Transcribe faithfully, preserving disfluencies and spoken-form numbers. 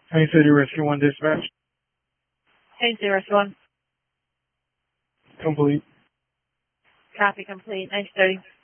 Haines City Rescue one dispatch. Haines City Rescue one. Complete. Copy complete. Nice thirty.